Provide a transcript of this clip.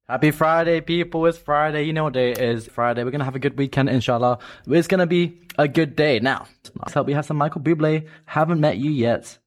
Happy Friday, people. It's Friday. You know what day it is. Friday. We're going to have a good weekend, inshallah. It's going to be a good day. Now, let's hope we have some Michael Bublé. Haven't met you yet.